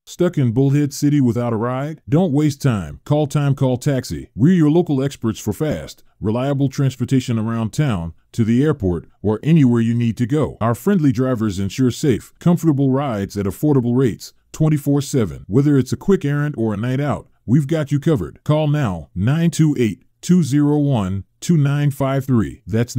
Stuck in Bullhead City without a ride? Don't waste time. Call Taxi. We're your local experts for fast, reliable transportation around town, to the airport, or anywhere you need to go. Our friendly drivers ensure safe, comfortable rides at affordable rates, 24/7. Whether it's a quick errand or a night out, we've got you covered. Call now, 928-201-2953. That's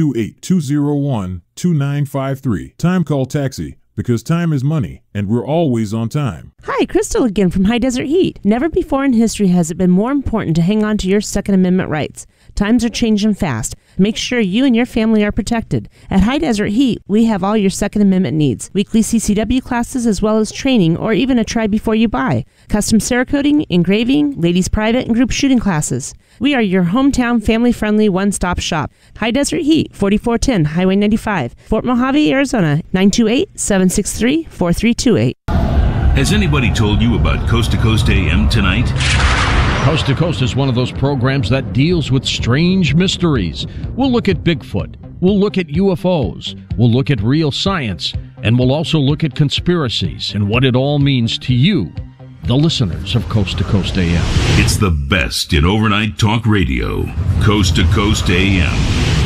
928-201-2953. Time Call Taxi, because time is money, and we're always on time. Hi, Crystal again from High Desert Heat. Never before in history has it been more important to hang on to your Second Amendment rights. Times are changing fast. Make sure you and your family are protected. At High Desert Heat, we have all your Second Amendment needs. Weekly CCW classes as well as training or even a try before you buy. Custom Cerakoting, engraving, ladies private and group shooting classes. We are your hometown family-friendly one-stop shop. High Desert Heat, 4410 Highway 95, Fort Mojave, Arizona, 928-763-4328. Has anybody told you about Coast to Coast AM tonight? Coast to Coast is one of those programs that deals with strange mysteries. We'll look at Bigfoot. We'll look at UFOs. We'll look at real science. And we'll also look at conspiracies and what it all means to you, the listeners of Coast to Coast AM. It's the best in overnight talk radio. Coast to Coast AM.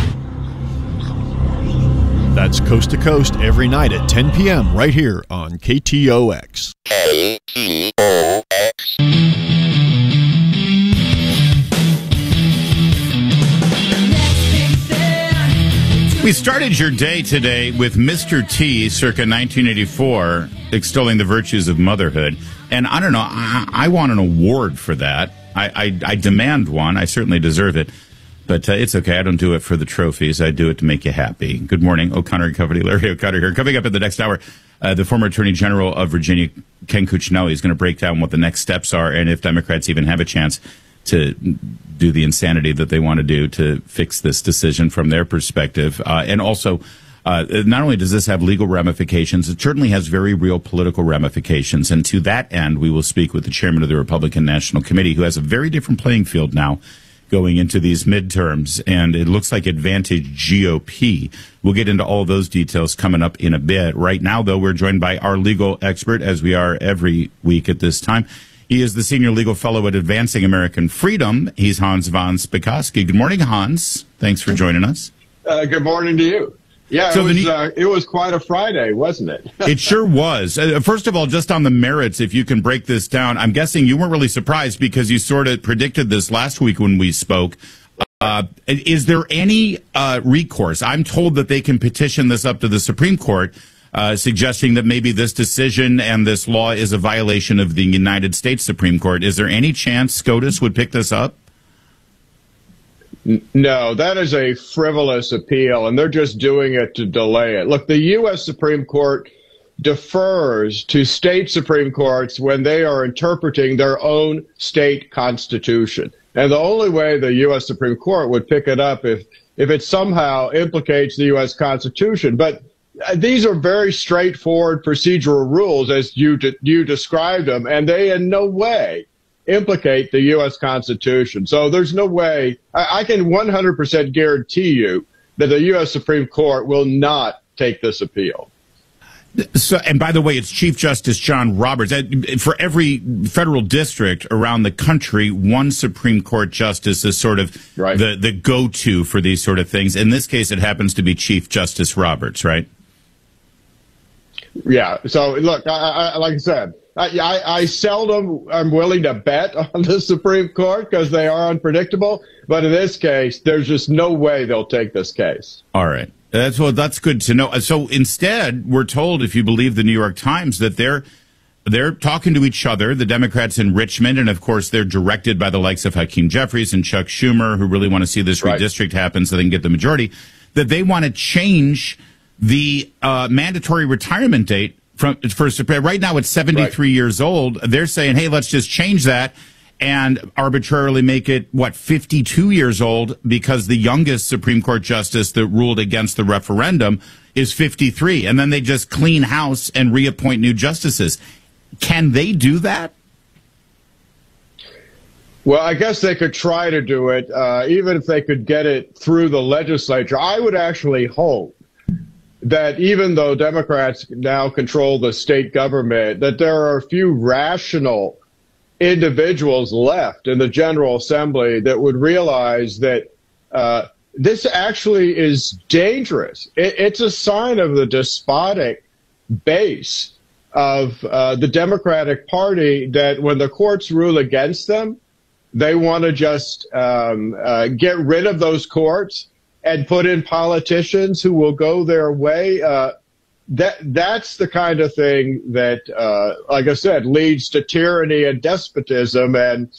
That's Coast to Coast every night at 10 p.m. right here on KTOX. KTOX. We started your day today with Mr. T, circa 1984, extolling the virtues of motherhood. And I don't know, I want an award for that. I demand one. I certainly deserve it. But it's okay. I don't do it for the trophies. I do it to make you happy. Good morning. O'Connor and Company. Larry O'Connor here. Coming up in the next hour, the former Attorney General of Virginia, Ken Cuccinelli, is going to break down what the next steps are and if Democrats even have a chance to do the insanity that they want to do to fix this decision from their perspective. And also, not only does this have legal ramifications, it certainly has very real political ramifications. And to that end, we will speak with the chairman of the Republican National Committee, who has a very different playing field now going into these midterms. And it looks like Advantage GOP. We'll get into all those details coming up in a bit. Right now, though, we're joined by our legal expert, as we are every week at this time. He is the senior legal fellow at Advancing American Freedom. He's Hans von Spakovsky. Good morning, Hans. Thanks for joining us. Good morning to you. Yeah, so it was quite a Friday, wasn't it? It sure was. First of all, just on the merits, if you can break this down, I'm guessing you weren't really surprised because you sort of predicted this last week when we spoke. Is there any recourse? I'm told that they can petition this up to the Supreme Court, suggesting that maybe this decision and this law is a violation of the United States Supreme Court. Is there any chance SCOTUS would pick this up? No, that is a frivolous appeal, and they're just doing it to delay it. Look, the U.S. Supreme Court defers to state Supreme Courts when they are interpreting their own state constitution. And the only way the U.S. Supreme Court would pick it up if it somehow implicates the U.S. Constitution. But these are very straightforward procedural rules, as you described them, and they in no way implicate the U.S. Constitution. So there's no way. I can 100% guarantee you that the U.S. Supreme Court will not take this appeal. So, and by the way, it's Chief Justice John Roberts. For every federal district around the country, one Supreme Court justice is sort of the go-to for these sort of things. In this case, it happens to be Chief Justice Roberts, right? Yeah. So, look, like I said, I seldom am willing to bet on the Supreme Court because they are unpredictable. But in this case, there's just no way they'll take this case. All right. That's good to know. So instead, we're told, if you believe the New York Times, that they're talking to each other, the Democrats in Richmond, and of course they're directed by the likes of Hakeem Jeffries and Chuck Schumer, who really want to see this redistrict happen so they can get the majority, that they want to change the mandatory retirement date for right now it's 73 years old. They're saying, hey, let's just change that and arbitrarily make it, 52 years old, because the youngest Supreme Court justice that ruled against the referendum is 53. And then they just clean house and reappoint new justices. Can they do that? Well, I guess they could try to do it, even if they could get it through the legislature. I would actually hope that even though Democrats now control the state government, that there are a few rational individuals left in the General Assembly that would realize that this actually is dangerous. It's a sign of the despotic base of the Democratic Party that when the courts rule against them, they want to just get rid of those courts and put in politicians who will go their way. That's the kind of thing that, like I said, leads to tyranny and despotism. And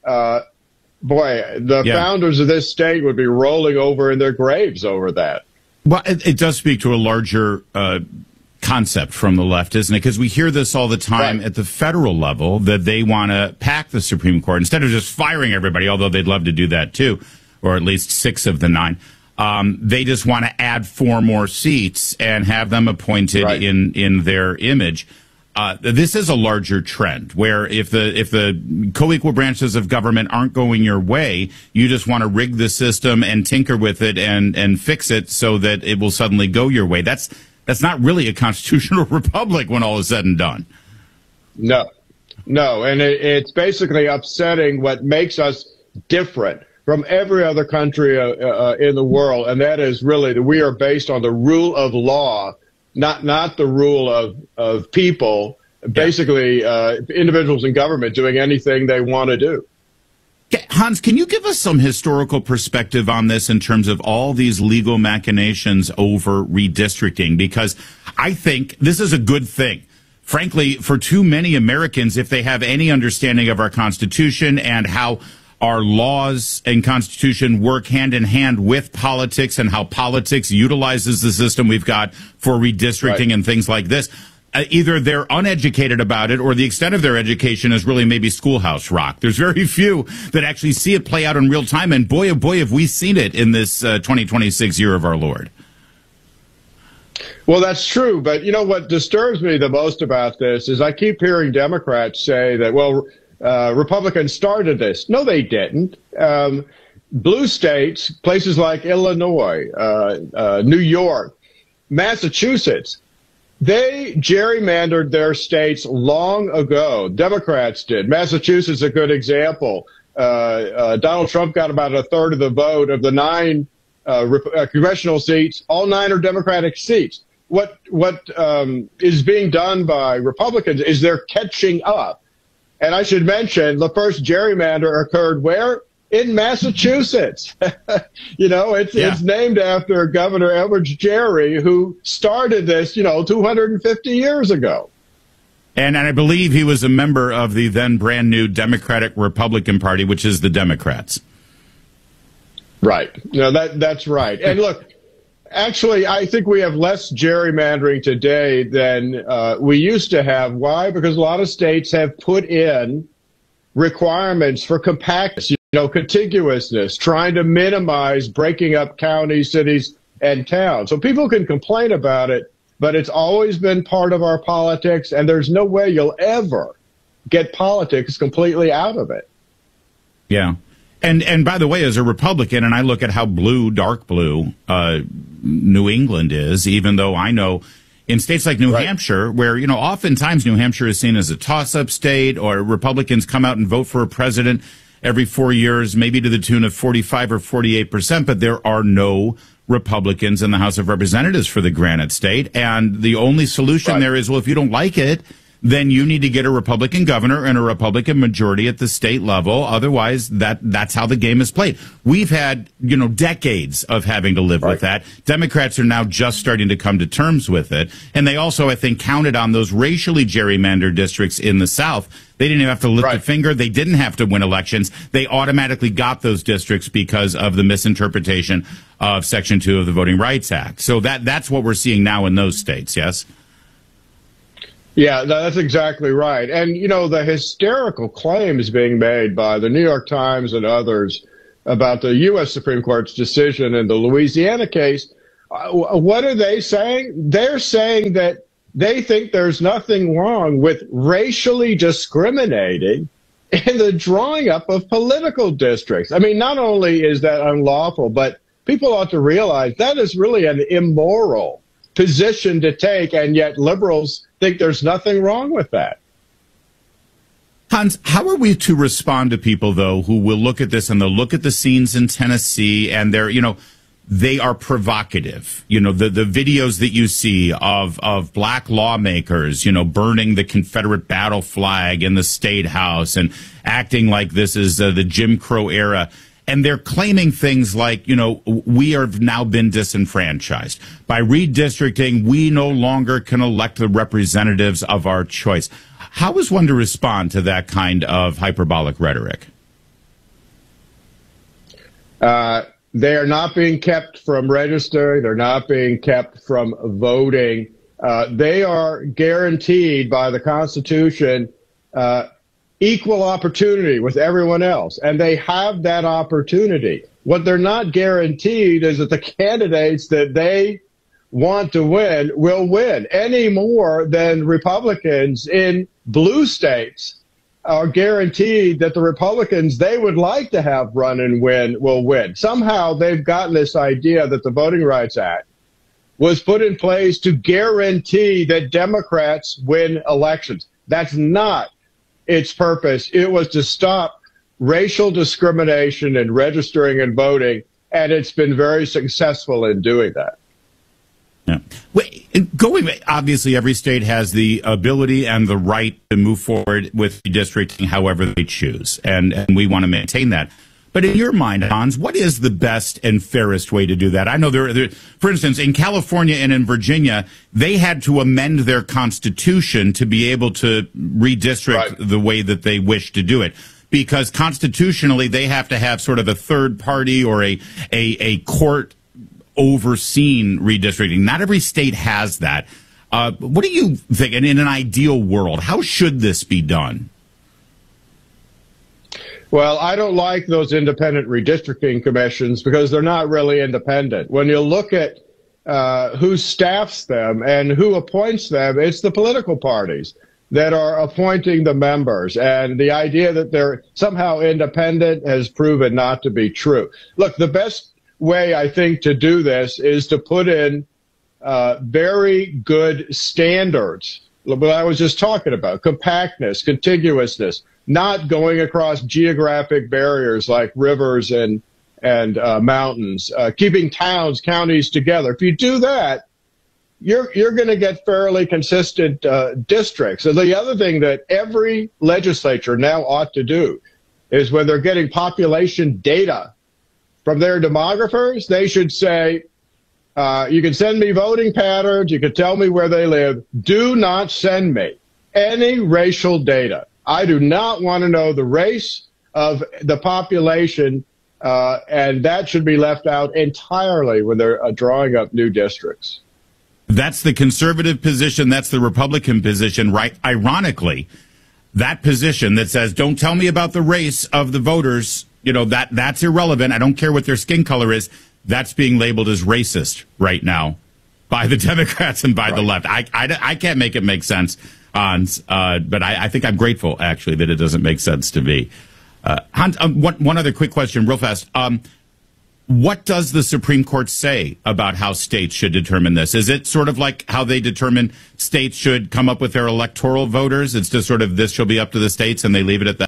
the founders of this state would be rolling over in their graves over that. Well, it does speak to a larger concept from the left, isn't it? Because we hear this all the time at the federal level, that they want to pack the Supreme Court instead of just firing everybody, although they'd love to do that too, or at least 6 of the 9. They just want to add 4 more seats and have them appointed in their image. This is a larger trend where if the co-equal branches of government aren't going your way, you just want to rig the system and tinker with it and fix it so that it will suddenly go your way. That's not really a constitutional republic when all is said and done. No, and it's basically upsetting what makes us different from every other country in the world, and that is really that we are based on the rule of law, not the rule of people, basically individuals in government doing anything they want to do. Hans, can you give us some historical perspective on this in terms of all these legal machinations over redistricting? Because I think this is a good thing. Frankly, for too many Americans, if they have any understanding of our Constitution and how our laws and Constitution work hand in hand with politics and how politics utilizes the system we've got for redistricting and things like this, either they're uneducated about it or the extent of their education is really maybe schoolhouse rock. There's very few that actually see it play out in real time, and boy, oh boy, have we seen it in this 2026 year of our Lord. Well, that's true, but you know what disturbs me the most about this is I keep hearing Democrats say that, well, Republicans started this. No, they didn't. Blue states, places like Illinois, New York, Massachusetts, they gerrymandered their states long ago. Democrats did. Massachusetts is a good example. Donald Trump got about 1/3 of the vote of the 9 congressional seats. All 9 are Democratic seats. What is being done by Republicans is they're catching up. And I should mention the first gerrymander occurred where? In Massachusetts. It's named after Governor Edwards Gerry, who started this, 250 years ago. And I believe he was a member of the then brand new Democratic Republican Party, which is the Democrats. Right. That's right. And look, actually, I think we have less gerrymandering today than we used to have. Why? Because a lot of states have put in requirements for compactness, contiguousness, trying to minimize breaking up counties, cities, and towns. So people can complain about it, but it's always been part of our politics, and there's no way you'll ever get politics completely out of it. Yeah. And by the way, as a Republican, and I look at how blue, dark blue, New England is, even though I know in states like New Hampshire, where, oftentimes New Hampshire is seen as a toss-up state, or Republicans come out and vote for a president every 4 years, maybe to the tune of 45 or 48%, but there are no Republicans in the House of Representatives for the Granite State. And the only solution there is, well, if you don't like it, then you need to get a Republican governor and a Republican majority at the state level. Otherwise, that's how the game is played. We've had, decades of having to live with that. Democrats are now just starting to come to terms with it. And they also, I think, counted on those racially gerrymandered districts in the South. They didn't even have to lift a finger. They didn't have to win elections. They automatically got those districts because of the misinterpretation of Section 2 of the Voting Rights Act. So that's what we're seeing now in those states, yes? Yeah, that's exactly right. And, the hysterical claims being made by the New York Times and others about the U.S. Supreme Court's decision in the Louisiana case, what are they saying? They're saying that they think there's nothing wrong with racially discriminating in the drawing up of political districts. I mean, not only is that unlawful, but people ought to realize that is really an immoral position to take, and yet liberals think there's nothing wrong with that. Hans, how are we to respond to people, though, who will look at this and they'll look at the scenes in Tennessee and they are provocative. The videos that you see of black lawmakers, burning the Confederate battle flag in the State House and acting like this is the Jim Crow era. And they're claiming things like, we have now been disenfranchised. By redistricting, we no longer can elect the representatives of our choice. How is one to respond to that kind of hyperbolic rhetoric? They are not being kept from registering. They're not being kept from voting. They are guaranteed by the Constitution equal opportunity with everyone else, and they have that opportunity. What they're not guaranteed is that the candidates that they want to win will win, any more than Republicans in blue states are guaranteed that the Republicans they would like to have run and win will win. Somehow they've gotten this idea that the Voting Rights Act was put in place to guarantee that Democrats win elections. That's not its purpose. It was to stop racial discrimination in registering and voting, and it's been very successful in doing that. Yeah. Obviously, every state has the ability and the right to move forward with redistricting however they choose, and we want to maintain that. But in your mind, Hans, what is the best and fairest way to do that? I know there, for instance, in California and in Virginia, they had to amend their constitution to be able to redistrict the way that they wish to do it. Because constitutionally, they have to have sort of a third party or a court overseen redistricting. Not every state has that. What do you think? And in an ideal world, how should this be done? Well, I don't like those independent redistricting commissions because they're not really independent. When you look at who staffs them and who appoints them, it's the political parties that are appointing the members. And the idea that they're somehow independent has proven not to be true. Look, the best way, I think, to do this is to put in very good standards. What I was just talking about, compactness, contiguousness, not going across geographic barriers like rivers and mountains, keeping towns, counties together. If you do that, you're going to get fairly consistent districts. And the other thing that every legislature now ought to do is when they're getting population data from their demographers, they should say, you can send me voting patterns, you can tell me where they live. Do not send me any racial data. I do not want to know the race of the population, and that should be left out entirely when they're drawing up new districts. That's the conservative position. That's the Republican position, right? Ironically, that position that says, don't tell me about the race of the voters, that's irrelevant. I don't care what their skin color is. That's being labeled as racist right now by the Democrats and by the left. I can't make it make sense, Hans, but I think I'm grateful, actually, that it doesn't make sense to me. Hans, one other quick question real fast. What does the Supreme Court say about how states should determine this? Is it sort of like how they determine states should come up with their electoral voters? It's just sort of this shall be up to the states and they leave it at that?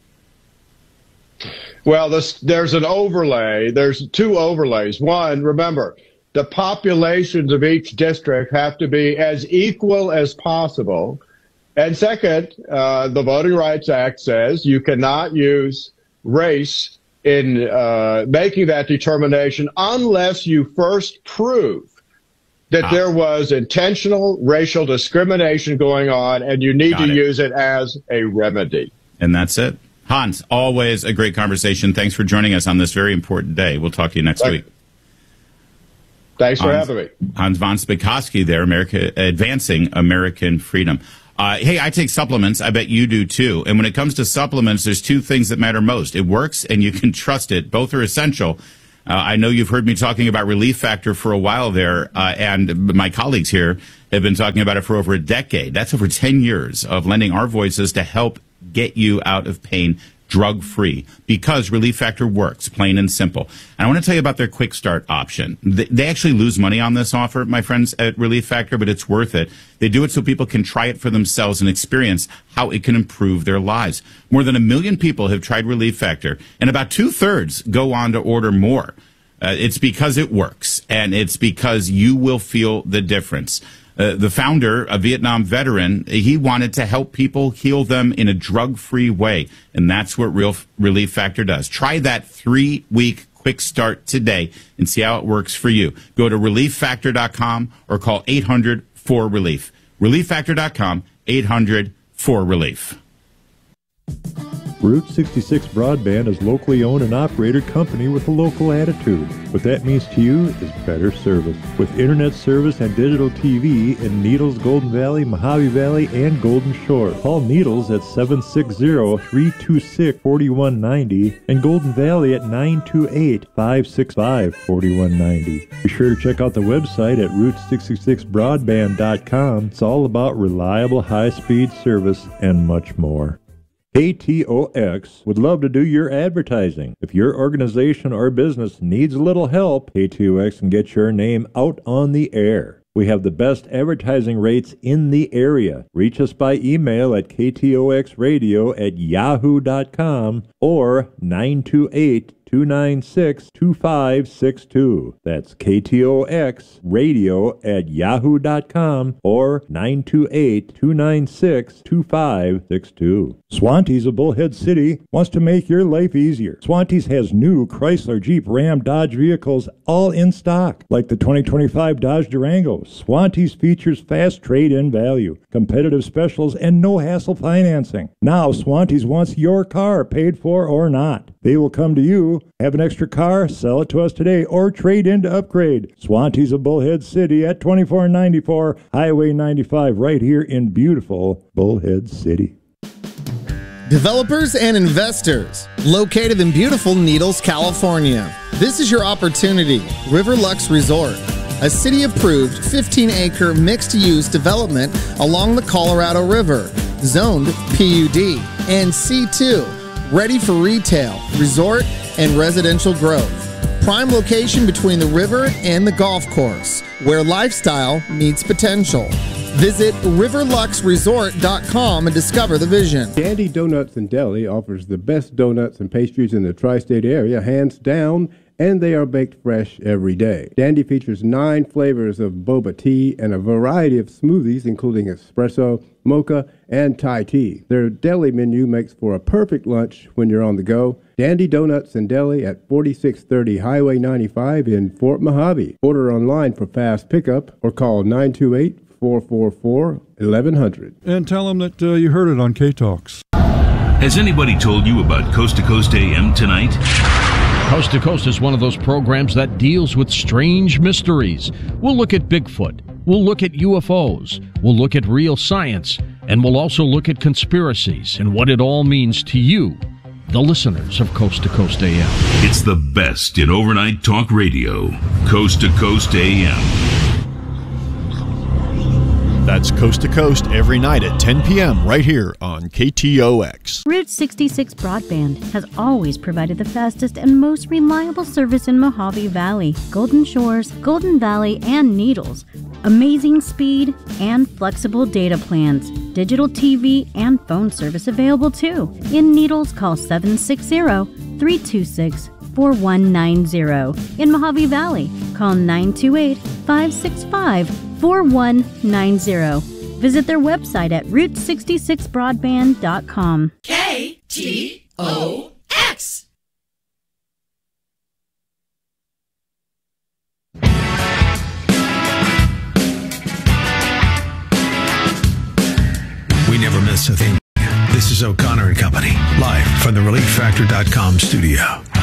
Well, there's an overlay. There's two overlays. One, remember, the populations of each district have to be as equal as possible. And second, the Voting Rights Act says you cannot use race in making that determination unless you first prove that there was intentional racial discrimination going on, and you need to use it as a remedy. And that's it. Hans, always a great conversation. Thanks for joining us on this very important day. We'll talk to you next week. Thanks for having me. Hans von Spakovsky there, Advancing American Freedom. Hey, I take supplements. I bet you do too. And when it comes to supplements, there's two things that matter most. It works and you can trust it. Both are essential. I know you've heard me talking about Relief Factor for a while there, and my colleagues here have been talking about it for over a decade. That's over 10 years of lending our voices to help get you out of pain drug-free, because Relief Factor works, plain and simple. And I want to tell you about their quick start option. They actually lose money on this offer, my friends at Relief Factor, but it's worth it. They do it so people can try it for themselves and experience how it can improve their lives. More than 1 million people have tried Relief Factor, and about 2/3 go on to order more. It's because it works, and it's because you will feel the difference. The founder, a Vietnam veteran, he wanted to help people, heal them in a drug-free way, and that's what Relief Factor does. Try that 3-week quick start today and see how it works for you. Go to ReliefFactor.com or call 800-4RELIEF. ReliefFactor.com, 800-4RELIEF. Route 66 Broadband is locally owned and operated company with a local attitude. What that means to you is better service. With internet service and digital TV in Needles, Golden Valley, Mojave Valley, and Golden Shore. Call Needles at 760-326-4190 and Golden Valley at 928-565-4190. Be sure to check out the website at Route66Broadband.com. It's all about reliable high-speed service and much more. KTOX would love to do your advertising. If your organization or business needs a little help, KTOX can get your name out on the air. We have the best advertising rates in the area. Reach us by email at ktoxradio@yahoo.com or 928-296-2562. That's KTOXradio@yahoo.com or 928-296-2562. Swantees of Bullhead City wants to make your life easier. Swantees has new Chrysler, Jeep, Ram, Dodge vehicles all in stock, like the 2025 Dodge Durango. Swantees features fast trade-in value, competitive specials, and no-hassle financing. Now Swantees wants your car, paid for or not. They will come to you. Have an extra car? Sell it to us today or trade in to upgrade. Swantees of Bullhead City at 2494 Highway 95 right here in beautiful Bullhead City. Developers and investors, located in beautiful Needles, California. This is your opportunity. Riverlux Resort, a city-approved 15-acre mixed-use development along the Colorado River, zoned PUD and C2, ready for retail, resort, and residential growth. Prime location between the river and the golf course, where lifestyle meets potential. Visit riverluxresort.com and discover the vision. Dandy Donuts and Deli offers the best donuts and pastries in the tri-state area, hands down, and they are baked fresh every day. Dandy features 9 flavors of boba tea and a variety of smoothies, including espresso, mocha, and Thai tea. Their deli menu makes for a perfect lunch when you're on the go. Dandy Donuts and Deli at 4630 Highway 95 in Fort Mojave. Order online for fast pickup or call 928-444-1100. And tell them that you heard it on K-Talks. Has anybody told you about Coast to Coast AM tonight? Coast to Coast is one of those programs that deals with strange mysteries. We'll look at Bigfoot. We'll look at UFOs. We'll look at real science. And we'll also look at conspiracies and what it all means to you, the listeners of Coast to Coast AM. It's the best in overnight talk radio. Coast to Coast AM. That's Coast to Coast every night at 10 p.m. right here on KTOX. Route 66 Broadband has always provided the fastest and most reliable service in Mojave Valley, Golden Shores, Golden Valley, and Needles. Amazing speed and flexible data plans. Digital TV and phone service available too. In Needles, call 760-326-4190. In Mojave Valley, call 928-565-4190. Visit their website at route66broadband.com. KTOX. We never miss a thing. This is O'Connor and Company, live from the ReliefFactor.com studio.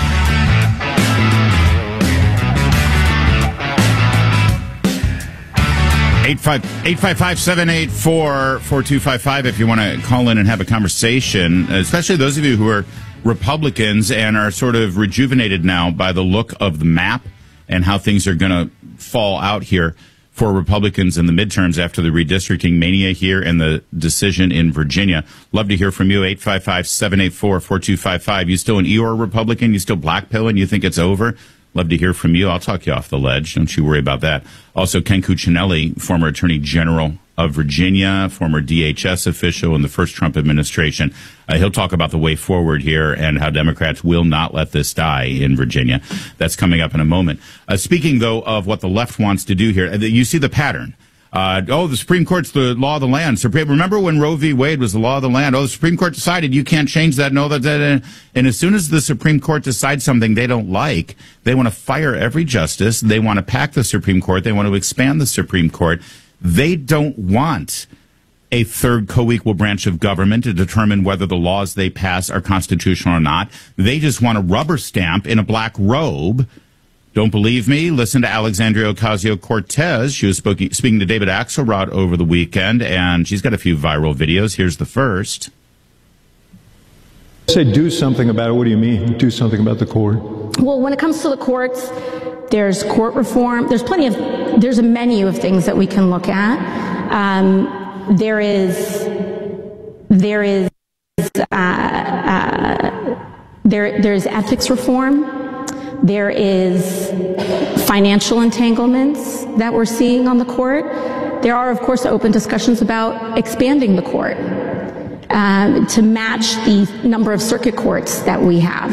855-784-4255 if you want to call in and have a conversation, especially those of you who are Republicans and are sort of rejuvenated now by the look of the map and how things are going to fall out here for Republicans in the midterms after the redistricting mania here and the decision in Virginia. Love to hear from you, 855-784-4255. You still an Eeyore Republican? You still blackpilling? You think it's over? Love to hear from you. I'll talk you off the ledge. Don't you worry about that. Also, Ken Cuccinelli, former Attorney General of Virginia, former DHS official in the first Trump administration. He'll talk about the way forward here and how Democrats will not let this die in Virginia. That's coming up in a moment. Speaking, though, of what the left wants to do here, you see the pattern. The Supreme Court's the law of the land. Remember when Roe v. Wade was the law of the land? The Supreme Court decided you can't change that. No, that. And as soon as the Supreme Court decides something they don't like, they want to fire every justice. They want to pack the Supreme Court. They want to expand the Supreme Court. They don't want a third co-equal branch of government to determine whether the laws they pass are constitutional or not. They just want a rubber stamp in a black robe. Don't believe me? Listen to Alexandria Ocasio-Cortez. She was speaking to David Axelrod over the weekend, and she's got a few viral videos. Here's the first. Say do something about it. What do you mean, do something about the court? Well, when it comes to the courts, there's court reform. There's a menu of things that we can look at. There's ethics reform. There is financial entanglements that we're seeing on the court. There are, of course, open discussions about expanding the court to match the number of circuit courts that we have,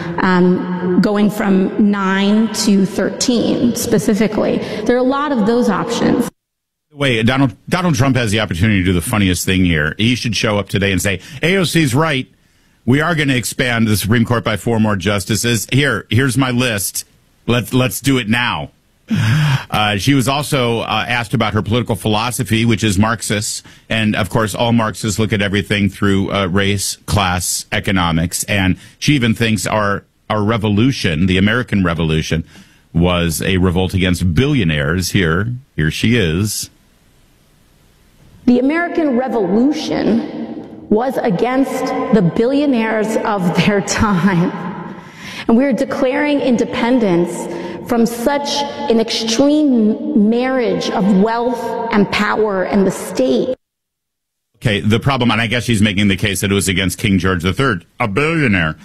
going from 9 to 13 specifically. There are a lot of those options. Wait, Donald Trump has the opportunity to do the funniest thing here. He should show up today and say, AOC's right. We are going to expand the Supreme Court by 4 more justices. Here's my list. Let's do it now. She was also asked about her political philosophy, which is Marxist. And, of course, all Marxists look at everything through race, class, economics. And she even thinks our revolution, the American Revolution, was a revolt against billionaires. Here she is. The American Revolution was against the billionaires of their time. And we're declaring independence from such an extreme marriage of wealth and power and the state. Okay, the problem, and I guess she's making the case that it was against King George III, a billionaire.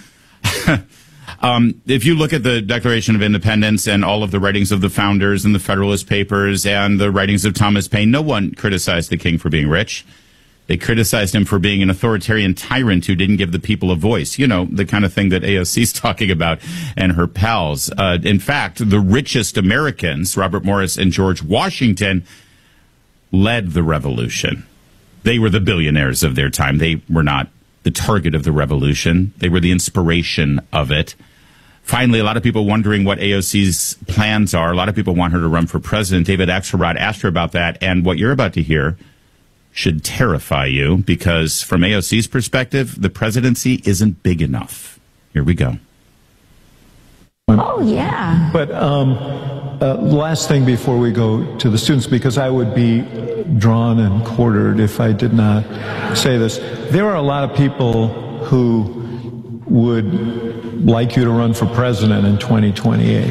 If you look at the Declaration of Independence and all of the writings of the founders and the Federalist Papers and the writings of Thomas Paine, no one criticized the king for being rich. They criticized him for being an authoritarian tyrant who didn't give the people a voice. You know, the kind of thing that AOC's talking about and her pals. In fact, the richest Americans, Robert Morris and George Washington, led the revolution. They were the billionaires of their time. They were not the target of the revolution. They were the inspiration of it. Finally, a lot of people wondering what AOC's plans are. A lot of people want her to run for president. David Axelrod asked her about that, and what you're about to hear should terrify you, because from AOC's perspective, the presidency isn't big enough. Here we go. Oh, yeah. But last thing before we go to the students, because I would be drawn and quartered if I did not say this. There are a lot of people who would like you to run for president in 2028.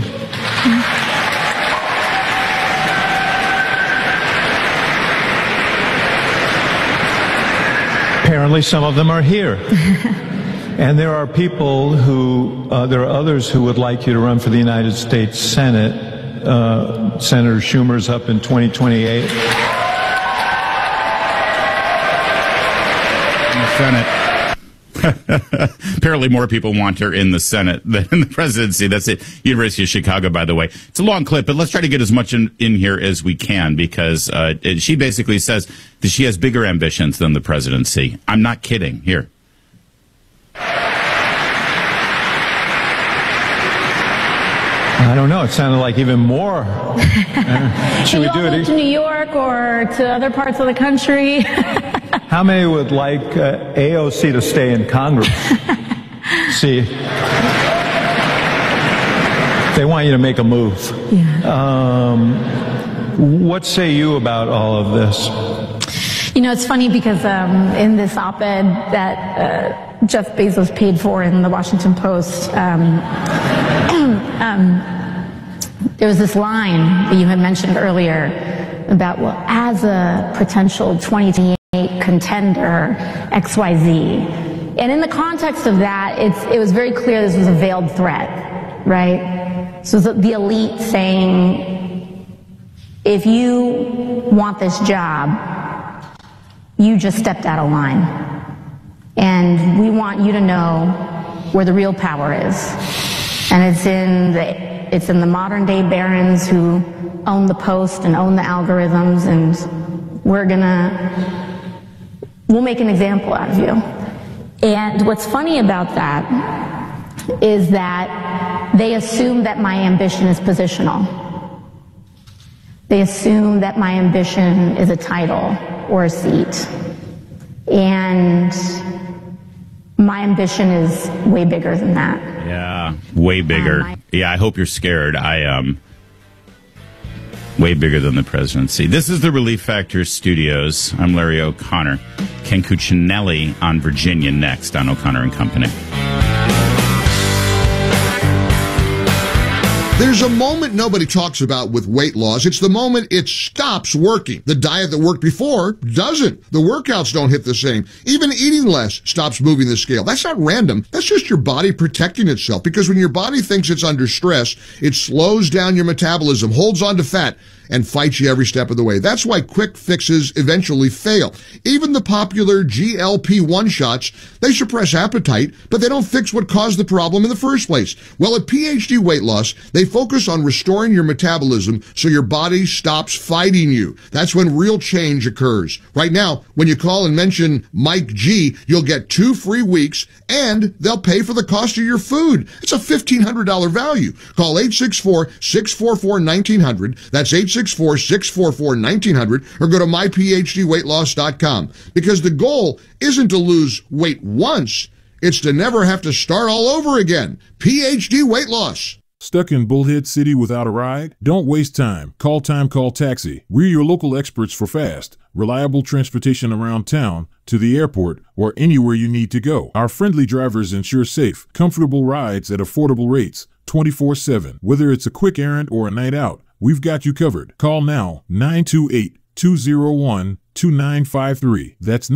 Apparently, some of them are here. And there are people who, there are others who would like you to run for the United States Senate. Senator Schumer's up in 2028. Senate. Apparently more people want her in the Senate than in the presidency. That's it. University of Chicago, by the way. It's a long clip, but let's try to get as much in here as we can, because she basically says that she has bigger ambitions than the presidency. I'm not kidding. Here. I don't know. It sounded like even more. Should we do it to New York or to other parts of the country? How many would like AOC to stay in Congress? See, they want you to make a move. Yeah. What say you about all of this? You know, it's funny because in this op-ed that Jeff Bezos paid for in the Washington Post, there was this line that you had mentioned earlier about, well, as a potential 2028 contender, XYZ. And in the context of that, it was very clear this was a veiled threat, right? So the elite saying, if you want this job, you just stepped out of line. And we want you to know where the real power is. And it's in the modern day barons who own the Post and own the algorithms, and we'll make an example out of you. And what's funny about that is that they assume that my ambition is positional. They assume that my ambition is a title or a seat. And my ambition is way bigger than that. Yeah, way bigger. I hope you're scared. I am way bigger than the presidency. This is the Relief Factor Studios. I'm Larry O'Connor. Ken Cuccinelli on Virginia next on O'Connor and Company. There's a moment nobody talks about with weight loss. It's the moment it stops working. The diet that worked before doesn't. The workouts don't hit the same. Even eating less stops moving the scale. That's not random. That's just your body protecting itself. Because when your body thinks it's under stress, it slows down your metabolism, holds on to fat, and fights you every step of the way. That's why quick fixes eventually fail. Even the popular GLP-1 shots, they suppress appetite, but they don't fix what caused the problem in the first place. Well, at PhD Weight Loss, they focus on restoring your metabolism so your body stops fighting you. That's when real change occurs. Right now, when you call and mention Mike G, you'll get 2 free weeks, and they'll pay for the cost of your food. It's a $1,500 value. Call 864-644-1900. That's 864-644-1900, or go to myphdweightloss.com. Because the goal isn't to lose weight once, it's to never have to start all over again. PhD Weight Loss. Stuck in Bullhead City without a ride? Don't waste time. Call Taxi. We're your local experts for fast, reliable transportation around town, to the airport, or anywhere you need to go. Our friendly drivers ensure safe, comfortable rides at affordable rates, 24/7. Whether it's a quick errand or a night out, we've got you covered. Call now, 928-201-2953. That's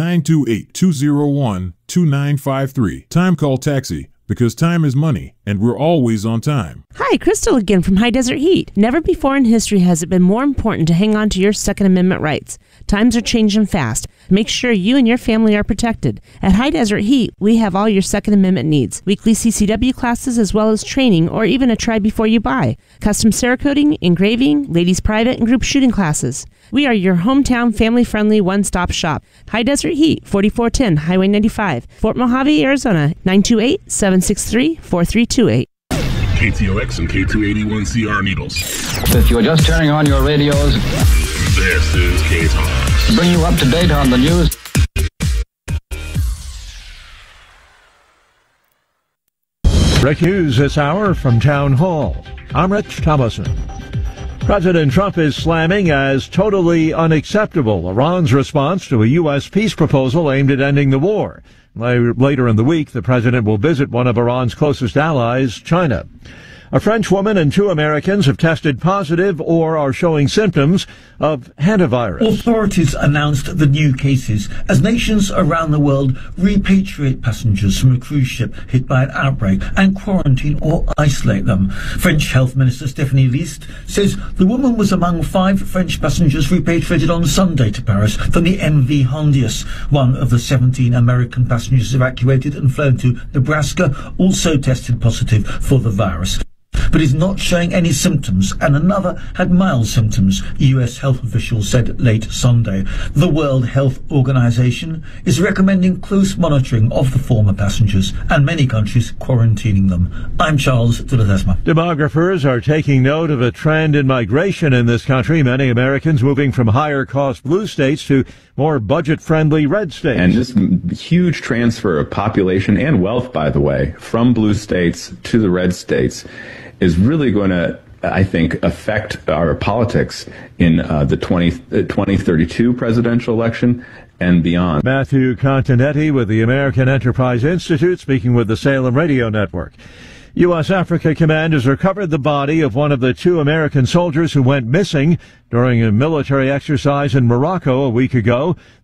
928-201-2953. Time Call Taxi, because time is money, and we're always on time. Hi, Crystal again from High Desert Heat. Never before in history has it been more important to hang on to your Second Amendment rights. Times are changing fast. Make sure you and your family are protected. At High Desert Heat, we have all your Second Amendment needs. Weekly CCW classes as well as training or even a try before you buy. Custom Cerakoting, engraving, ladies private and group shooting classes. We are your hometown family-friendly one-stop shop. High Desert Heat, 4410 Highway 95, Fort Mojave, Arizona, 928-763-4328. KTOX and K281CR Needles. If you're just turning on your radios, this is K-Talks. To bring you up to date on the news. Breaking news this hour from Town Hall. I'm Rich Thomason. President Trump is slamming as totally unacceptable Iran's response to a U.S. peace proposal aimed at ending the war. Later in the week, the president will visit one of Iran's closest allies, China. A French woman and 2 Americans have tested positive or are showing symptoms of hantavirus. Authorities announced the new cases as nations around the world repatriate passengers from a cruise ship hit by an outbreak and quarantine or isolate them. French Health Minister Stephanie List says the woman was among 5 French passengers repatriated on Sunday to Paris from the MV Hondius. One of the 17 American passengers evacuated and flown to Nebraska also tested positive for the virus, but is not showing any symptoms, and another had mild symptoms, U.S. health officials said late Sunday. The World Health Organization is recommending close monitoring of the former passengers, and many countries quarantining them. I'm Charles de Ledesma. Demographers are taking note of a trend in migration in this country, many Americans moving from higher-cost blue states to more budget-friendly red states. And this huge transfer of population and wealth, by the way, from blue states to the red states is really going to, I think, affect our politics in the 2032 presidential election and beyond. Matthew Continetti with the American Enterprise Institute speaking with the Salem Radio Network. U.S. Africa Command has recovered the body of one of the 2 American soldiers who went missing during a military exercise in Morocco a week ago.